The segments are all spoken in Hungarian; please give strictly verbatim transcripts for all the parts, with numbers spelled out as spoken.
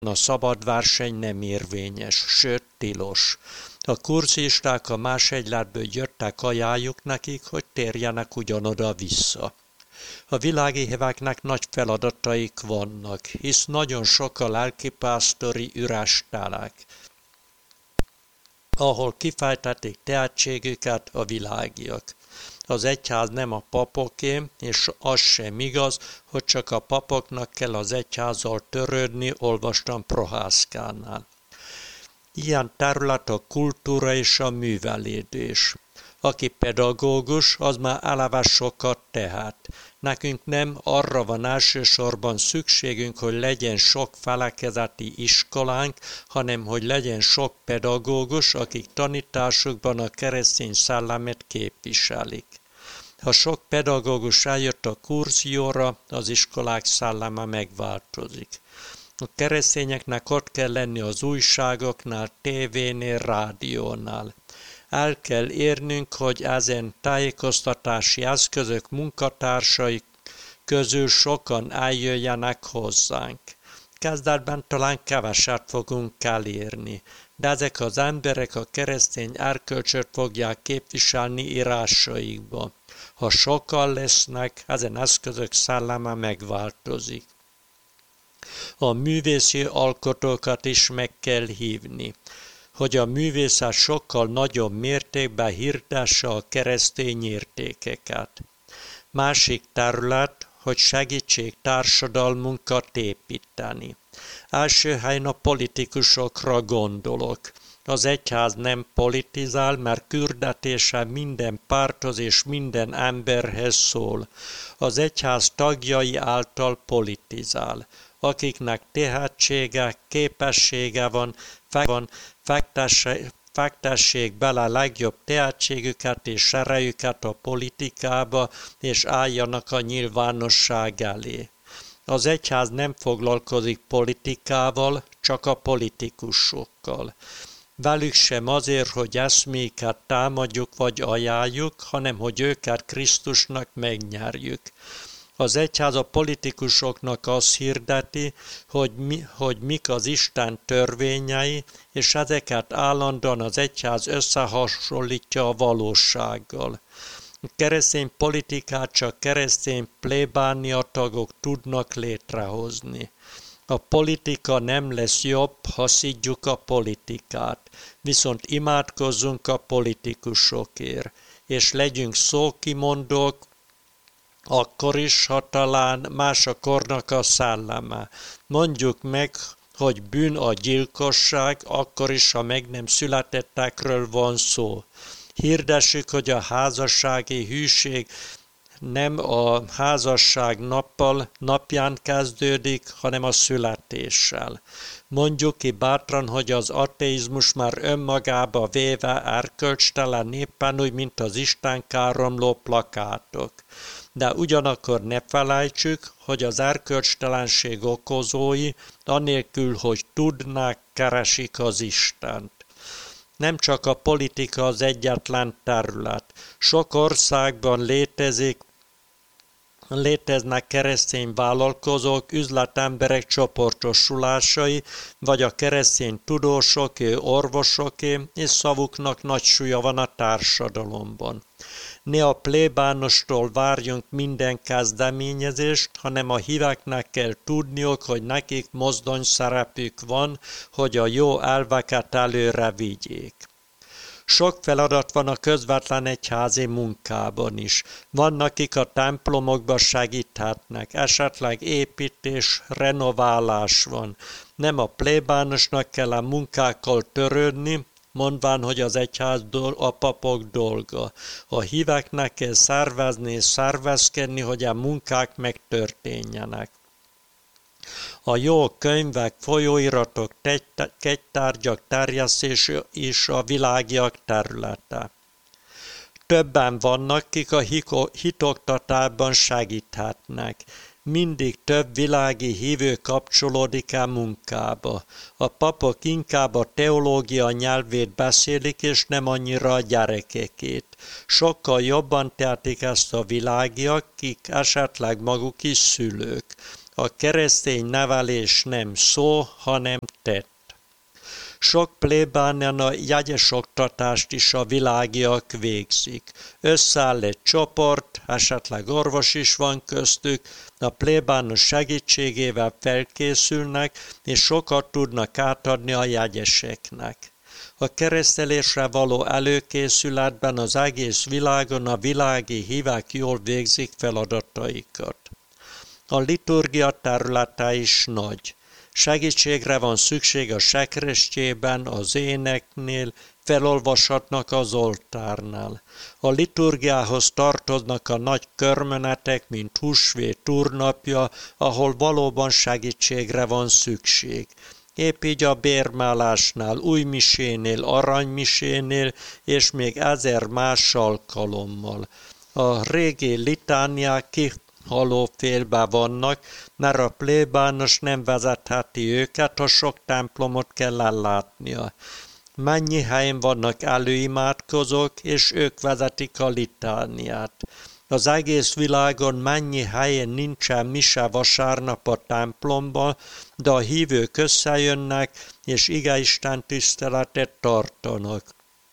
a szabad verseny nem érvényes, sőt tilos. A kurzisták a másegyletből jöttek, ajánljuk nekik, hogy térjenek ugyanoda vissza. A világi híveknek nagy feladataik vannak, hisz nagyon sok a lelkipásztori üres telek, ahol kifejtették tehetségüket a világiak. Az egyház nem a papoké, és az sem igaz, hogy csak a papoknak kell az egyházzal törődni, olvastam Prohászkánál. Ilyen terület a kultúra és a művelődés. Aki pedagógus, az már eleve sokat tehet. Nekünk nem arra van elsősorban szükségünk, hogy legyen sok felekezeti iskolánk, hanem hogy legyen sok pedagógus, akik tanításukban a keresztény szellemet képviselik. Ha sok pedagógus eljött a kurzióra, az iskolák szelleme megváltozik. A keresztényeknek ott kell lenni az újságoknál, tévénél, rádiónál. El kell érnünk, hogy ezen tájékoztatási eszközök munkatársai közül sokan eljöjjenek hozzánk. Kezdetben talán keveset fogunk elérni, de ezek az emberek a keresztény erkölcsöt fogják képviselni írásaikba. Ha sokan lesznek, ezen eszközök szelleme megváltozik. A művészi alkotókat is meg kell hívni, hogy a művészet sokkal nagyobb mértékben hirdesse a keresztény értékeket. Másik terület, hogy segítsék társadalmunkat építeni. Első helyen a politikusokra gondolok. Az egyház nem politizál, mert küldetése minden párthoz és minden emberhez szól. Az egyház tagjai által politizál. Akiknek tehetsége, képessége van, van fektessék, fektessék bele legjobb tehetségüket és erejüket a politikába, és álljanak a nyilvánosság elé. Az egyház nem foglalkozik politikával, csak a politikusokkal. Velük sem azért, hogy eszméket támadjuk vagy ajánljuk, hanem hogy őket Krisztusnak megnyerjük. Az egyház a politikusoknak azt hirdeti, hogy, mi, hogy mik az Isten törvényei, és ezeket állandóan az egyház összehasonlítja a valósággal. A keresztény politikát csak keresztény plébánia tagok tudnak létrehozni. A politika nem lesz jobb, ha szidjuk a politikát, viszont imádkozzunk a politikusokért, és legyünk szókimondók, akkor is, ha talán más a kornak a szelleme. Mondjuk meg, hogy bűn a gyilkosság, akkor is, ha meg nem születettekről van szó. Hirdessük, hogy a házassági hűség nem a házasság nappal, napján kezdődik, hanem a születéssel. Mondjuk ki bátran, hogy az ateizmus már önmagába véve erkölcstelen éppen úgy, mint az istenkáromló plakátok. De ugyanakkor ne felejtsük, hogy az erkölcstelenség okozói, anélkül, hogy tudnák, keresik az Istent. Nem csak a politika az egyetlen terület. Sok országban létezik, léteznek keresztény vállalkozók, üzletemberek csoportosulásai, vagy a keresztény tudósoké, orvosoké, és szavuknak nagy súlya van a társadalomban. Ne a plébánostól várjunk minden kezdeményezést, hanem a híveknek kell tudniuk, hogy nekik mozdony szerepük van, hogy a jó elveket előre vigyék. Sok feladat van a közvetlen egyházi munkában is. Vannak, akik a templomokban segíthetnek, esetleg építés, renoválás van. Nem a plébánosnak kell a munkákkal törődni, mondván, hogy az egyház a papok dolga. A híveknek kell szervezni és szervezkedni, hogy a munkák megtörténjenek. A jó könyvek, folyóiratok, kegytárgyak terjesztése is a világiak területe. Többen vannak, kik a hitoktatásban segíthetnek. Mindig több világi hívő kapcsolódik el munkába. A papok inkább a teológia nyelvét beszélik, és nem annyira a gyerekekét. Sokkal jobban tehetik ezt a világiak, kik esetleg maguk is szülők. A keresztény nevelés nem szó, hanem tett. Sok plébánián a jegyes oktatást is a világiak végzik. Összeáll egy csoport, esetleg orvos is van köztük, a plébános segítségével felkészülnek, és sokat tudnak átadni a jegyeseknek. A keresztelésre való előkészületben az egész világon a világi hívek jól végzik feladataikat. A liturgia területe is nagy. Segítségre van szükség a sekrestjében, az éneknél, felolvashatnak az oltárnál. A liturgiához tartoznak a nagy körmenetek, mint húsvét úrnapja, ahol valóban segítségre van szükség. Épp így a bérmálásnál, újmisénél, aranymisénél, és még ezer más alkalommal. A régi litániák ki haló félbe vannak, mert a plébános nem vezetheti őket, ha sok templomot kell ellátnia. Mennyi helyen vannak előimádkozók, és ők vezetik a litániát. Az egész világon mennyi helyen nincsen mise vasárnap a templomban, de a hívők összejönnek, és igeisten tiszteletet tartanak.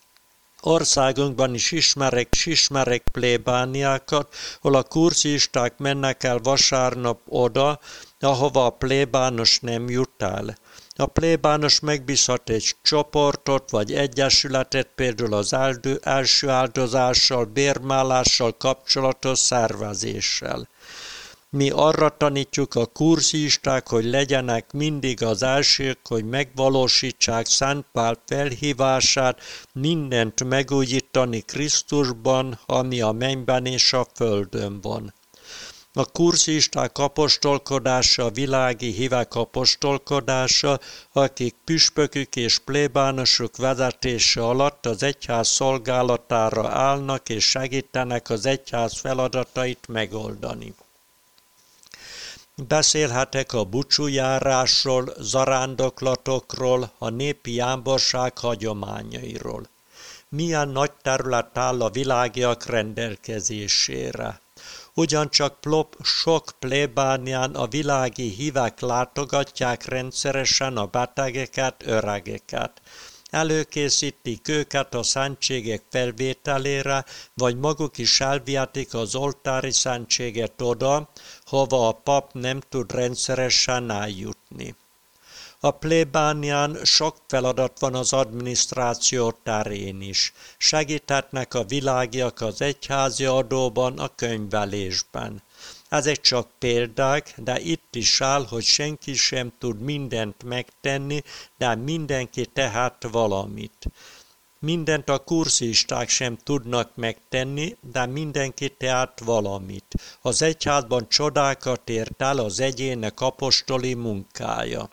Országunkban is ismerek, is ismerek plébániákat, hol a kurzisták mennek el vasárnap oda, ahova a plébános nem jut el. A plébános megbízhat egy csoportot vagy egyesületet, például az első áldozással, bérmálással kapcsolatos szervezéssel. Mi arra tanítjuk a kurzisták, hogy legyenek mindig az elsők, hogy megvalósítsák Szent Pál felhívását, mindent megújítani Krisztusban, ami a mennyben és a földön van. A kurzisták apostolkodása, a világi hívek apostolkodása, akik püspökük és plébánosok vezetése alatt az egyház szolgálatára állnak és segítenek az egyház feladatait megoldani. Beszélhetek a búcsújárásról, zarándoklatokról, a népi jámborság hagyományairól. Milyen nagy terület áll a világiak rendelkezésére. Ugyancsak plop, sok plébánián a világi hívek látogatják rendszeresen a betegeket, öregeket. Előkészítik őket a szentségek felvételére, vagy maguk is elvihetik az oltári szentséget oda, hova a pap nem tud rendszeresen eljutni. A plébánián sok feladat van az adminisztráció terén is. Segíthetnek a világiak az egyházi adóban, a könyvelésben. Ezek csak példák, de itt is áll, hogy senki sem tud mindent megtenni, de mindenki tehet valamit. Mindent a kurzisták sem tudnak megtenni, de mindenki tehet valamit. Az egyházban csodákat ért el az egyének apostoli munkája.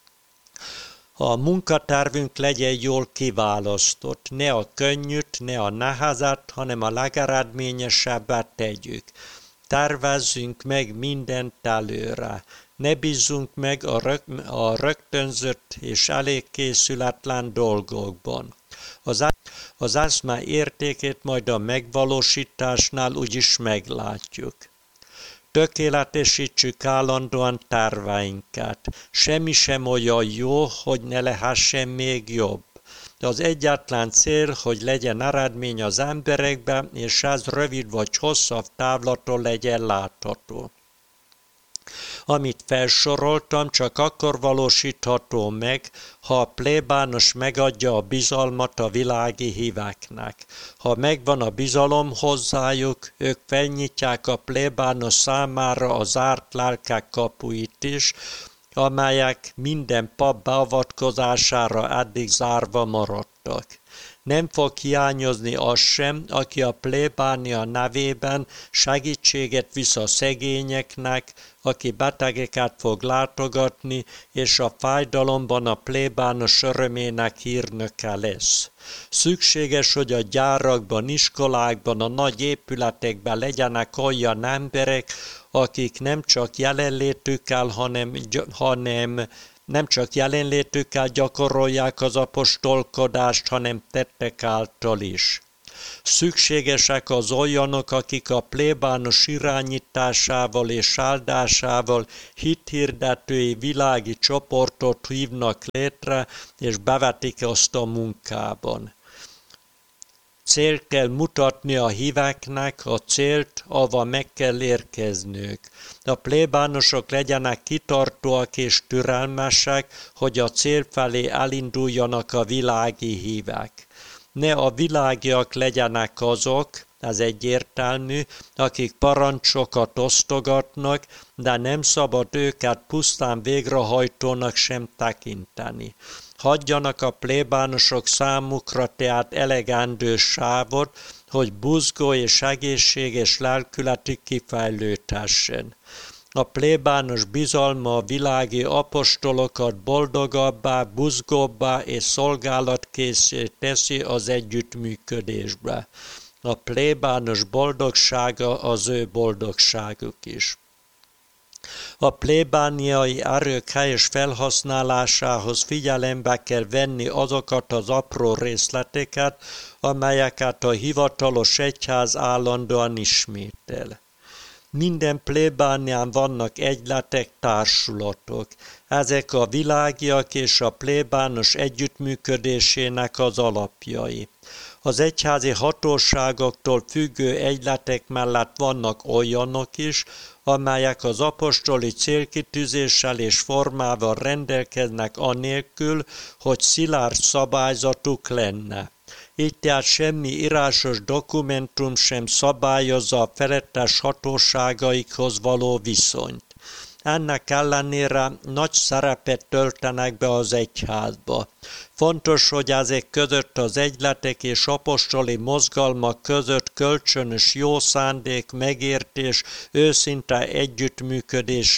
A munkatervünk legyen jól kiválasztott, ne a könnyűt, ne a nehezet, hanem a legeredményesebbet tegyük. Tervezzünk meg mindent előre, ne bízzunk meg a, rög, a rögtönzött és elég készületlen dolgokban. Az, az eszme értékét majd a megvalósításnál úgyis meglátjuk. Tökéletesítsük állandóan terveinket. Semmi sem olyan jó, hogy ne lehessen még jobb. De az egyetlen cél, hogy legyen eredmény az emberekben, és ez rövid vagy hosszabb távlaton legyen látható. Amit felsoroltam, csak akkor valósítható meg, ha a plébános megadja a bizalmat a világi híveknek. Ha megvan a bizalom hozzájuk, ők felnyitják a plébános számára a zárt lelkek kapuit is, amelyek minden pap beavatkozására eddig zárva maradtak. Nem fog hiányozni az sem, aki a plébánia nevében segítséget visz a szegényeknek, aki betegeket fog látogatni, és a fájdalomban a plébános örömének hírnöke lesz. Szükséges, hogy a gyárakban, iskolákban, a nagy épületekben legyenek olyan emberek, akik nem csak jelenlétükkel, hanem, hanem nem csak jelenlétükkel gyakorolják az apostolkodást, hanem tettek által is. Szükségesek az olyanok, akik a plébános irányításával és áldásával hithirdetői világi csoportot hívnak létre, és bevetik azt a munkában. Célt kell mutatni a híveknek, a célt, ahova meg kell érkezniük. A plébánosok legyenek kitartóak és türelmesek, hogy a cél felé elinduljanak a világi hívek. Ne a világiak legyenek azok, ez egyértelmű, akik parancsokat osztogatnak, de nem szabad őket pusztán végrehajtónak sem tekinteni. Hagyjanak a plébánosok számukra tehát elegendő sávot, hogy buzgó és egészséges lelkületük kifejlődhessen. A plébános bizalma a világi apostolokat boldogabbá, buzgóbbá és szolgálatkészé teszi az együttműködésbe. A plébános boldogsága az ő boldogságuk is. A plébániai erők helyes felhasználásához figyelembe kell venni azokat az apró részleteket, amelyeket a hivatalos egyház állandóan ismétel. Minden plébánián vannak egyletek, társulatok. Ezek a világiak és a plébános együttműködésének az alapjai. Az egyházi hatóságoktól függő egyletek mellett vannak olyanok is, amelyek az apostoli célkitűzéssel és formával rendelkeznek anélkül, hogy szilárd szabályzatuk lenne. Így tehát semmi írásos dokumentum sem szabályozza a felettes hatóságaikhoz való viszonyt. Ennek ellenére nagy szerepet töltenek be az egyházba. Fontos, hogy ezek között az egyletek és apostoli mozgalmak között kölcsönös jó szándék, megértés, őszinte együttműködés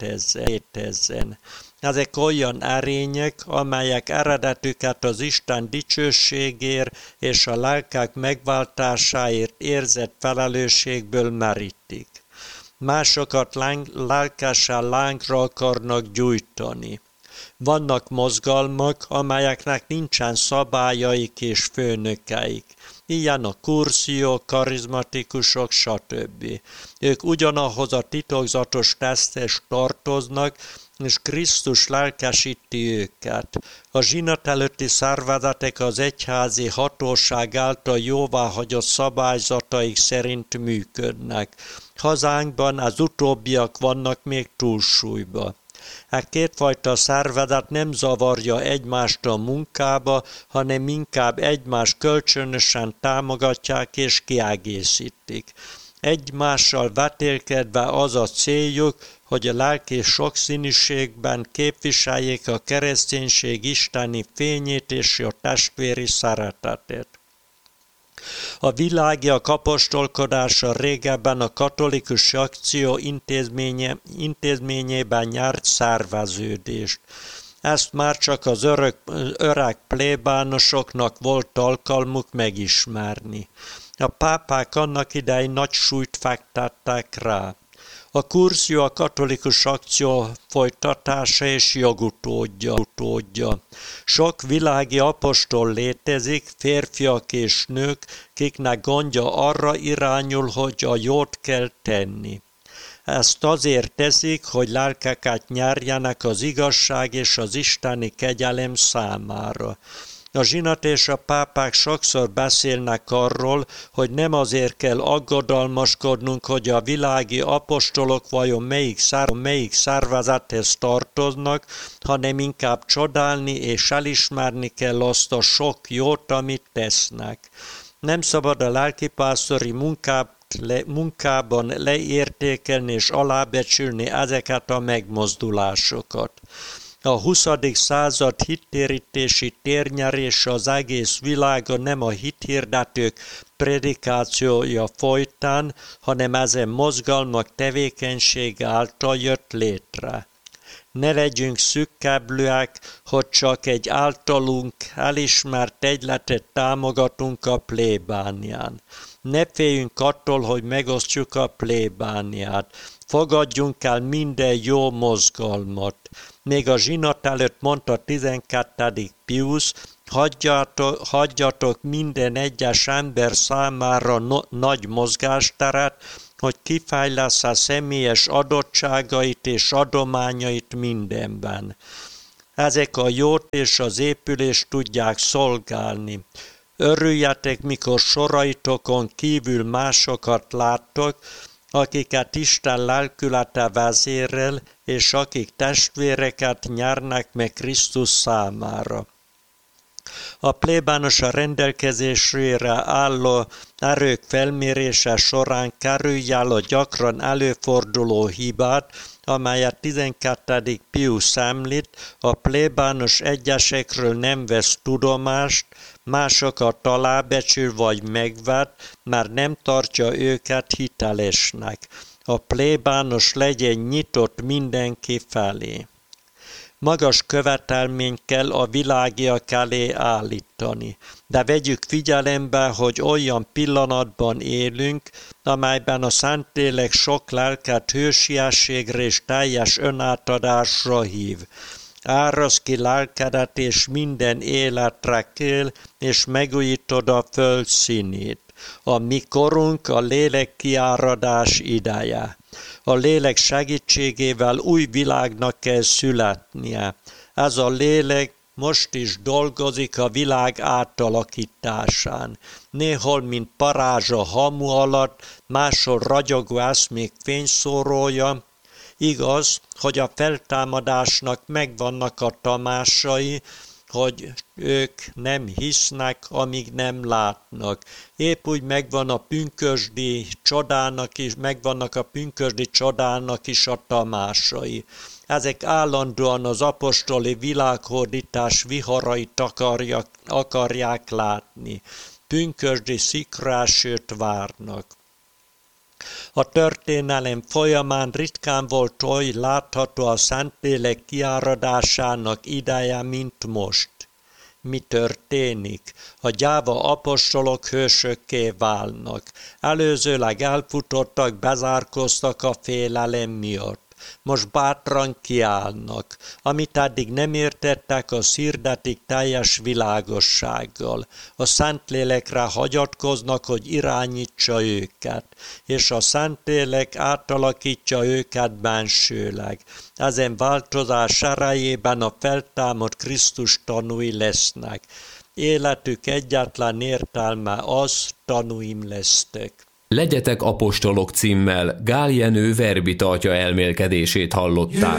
létezzen. Ezek olyan erények, amelyek eredetüket az Isten dicsőségért és a lelkek megváltásáért érzett felelősségből merítik. Másokat lelkesen lángra akarnak gyújtani. Vannak mozgalmak, amelyeknek nincsen szabályaik és főnökeik. Ilyen a kurziók, karizmatikusok, stb. Ők ugyanahoz a titokzatos teszthez tartoznak, és Krisztus lelkesíti őket. A zsinat előtti szervezetek az egyházi hatóság által jóváhagyott szabályzataik szerint működnek. Hazánkban az utóbbiak vannak még túlsúlyba. E kétfajta szervezet nem zavarja egymást a munkába, hanem inkább egymást kölcsönösen támogatják és kiegészítik. Egymással vetélkedve az a céljuk, hogy a lelki sokszínűségben képviseljék a kereszténység isteni fényét és a testvéri szeretetet. A világiak apostolkodása régebben a katolikus akció intézménye, intézményében nyert szerveződést. Ezt már csak az örök, öreg plébánosoknak volt alkalmuk megismerni. A pápák annak idején nagy súlyt fektettek rá. A kurzió a katolikus akció folytatása és jogutódja. Utódja. Sok világi apostol létezik, férfiak és nők, kiknek gondja arra irányul, hogy a jót kell tenni. Ezt azért teszik, hogy lelkeket nyerjenek az igazság és az isteni kegyelem számára. A zsinat és a pápák sokszor beszélnek arról, hogy nem azért kell aggodalmaskodnunk, hogy a világi apostolok vajon melyik, szár, melyik szervezethez tartoznak, hanem inkább csodálni és elismerni kell azt a sok jót, amit tesznek. Nem szabad a lelkipásztori munkát Le, munkában leértékelni és alábecsülni ezeket a megmozdulásokat. A huszadik század hittérítési térnyerése az egész világon nem a hithirdetők predikációja folytán, hanem ezen mozgalmak tevékenysége által jött létre. Ne legyünk szükkeblőek, hogy csak egy általunk elismert egyletet támogatunk a plébánián. Ne féljünk attól, hogy megosztjuk a plébániát. Fogadjunk el minden jó mozgalmat. Még a zsinat előtt mondta tizenkettedik Piusz, hagyjatok, hagyjatok minden egyes ember számára no, nagy mozgásteret, hogy kifejlessze személyes adottságait és adományait mindenben. Ezek a jót és az épülést tudják szolgálni. Örüljetek, mikor soraitokon kívül másokat láttok, akiket Isten lelkülete vezérel, és akik testvéreket nyernek meg Krisztus számára. A plébános a rendelkezésére álló erők felmérése során kerülj el a gyakran előforduló hibát, amelyet tizenkettedik Piusz említ, a plébános egyesekről nem vesz tudomást, másokat alábecsül vagy megvet, mert nem tartja őket hitelesnek. A plébános legyen nyitott mindenki felé. Magas követelmény kell a világiak elé állítani, de vegyük figyelembe, hogy olyan pillanatban élünk, amelyben a Szentlélek sok lelket hősiességre és teljes önátadásra hív. Árasd ki lelkedet, és minden életre kél, és megújítod a föld színét. A mi korunk a lélek kiáradás ideje. A lélek segítségével új világnak kell születnie. Ez a lélek most is dolgozik a világ átalakításán. Néhol, mint parázs a hamu alatt, máshol ragyogó eszmék fényszórója. Igaz, hogy a feltámadásnak megvannak a tamásai, hogy ők nem hisznek, amíg nem látnak. Épp úgy megvan a pünkösdi csodának is, megvannak a pünkösdi csodának is a tamásai. Ezek állandóan az apostoli világhódítás viharait akarják, akarják látni. Pünkösdi szikrásőt várnak. A történelem folyamán ritkán volt oly látható a Szentlélek kiáradásának ideje, mint most. Mi történik? A gyáva apostolok hősökké válnak. Előzőleg elfutottak, bezárkoztak a félelem miatt. Most bátran kiállnak. Amit eddig nem értettek, az hirdetik teljes világossággal. A Szentlélekre hagyatkoznak, hogy irányítsa őket, és a Szentlélek átalakítja őket bensőleg. Ezen változás erejében a feltámadt Krisztus tanúi lesznek. Életük egyetlen értelme az, tanúim lesztek. Legyetek apostolok címmel Gál Jenő verbi tartja elmélkedését hallották.